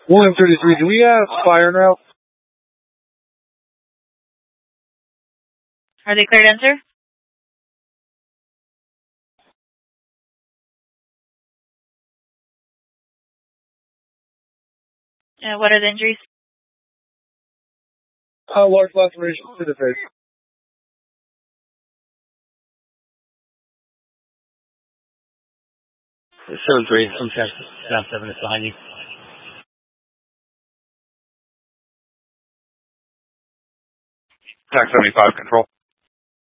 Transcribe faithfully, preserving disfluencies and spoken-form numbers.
William thirty-three, do we have fire en route? Are they cleared to enter? And what are the injuries? Uh, large laceration to the face. seven three, I'm Sam seven is behind you. Attack seventy-five, control.